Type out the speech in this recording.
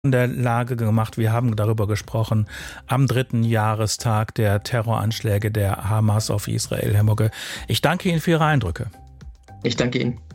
der Lage gemacht. Wir haben darüber gesprochen am 3. Jahrestag der Terroranschläge der Hamas auf Israel. Herr Mugge, ich danke Ihnen für Ihre Eindrücke. Ich danke Ihnen.